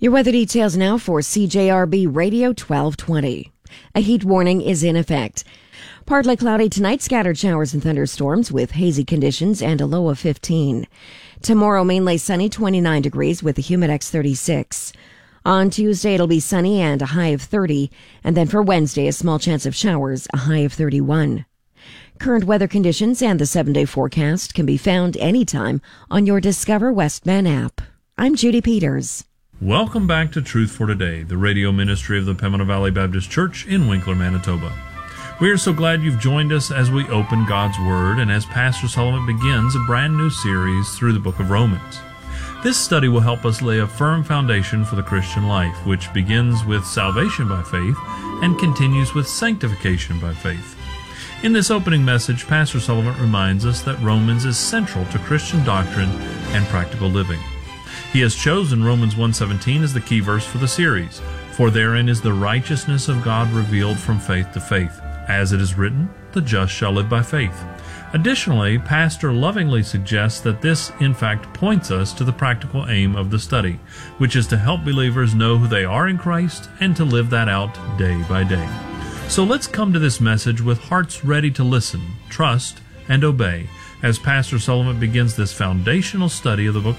Your weather details now for CJRB Radio 1220. A heat warning is in effect. Partly cloudy tonight, scattered showers and thunderstorms with hazy conditions and a low of 15. Tomorrow, mainly sunny, 29 degrees with a humidex 36. On Tuesday, it'll be sunny and a high of 30. And then for Wednesday, a small chance of showers, a high of 31. Current weather conditions and the 7-day forecast can be found anytime on your Discover Westman app. I'm Judy Peters. Welcome back to Truth for Today, the radio ministry of the Pembina Valley Baptist Church in Winkler, Manitoba. We are so glad you've joined us as we open God's Word and as Pastor Sullivan begins a brand new series through the book of Romans. This study will help us lay a firm foundation for the Christian life, which begins with salvation by faith and continues with sanctification by faith. In this opening message, Pastor Sullivan reminds us that Romans is central to Christian doctrine and practical living. He has chosen Romans 1:17 as the key verse for the series, for therein is the righteousness of God revealed from faith to faith. As it is written, the just shall live by faith. Additionally, Pastor lovingly suggests that this, in fact, points us to the practical aim of the study, which is to help believers know who they are in Christ and to live that out day by day. So let's come to this message with hearts ready to listen, trust, and obey, as Pastor Sullivan begins this foundational study of the book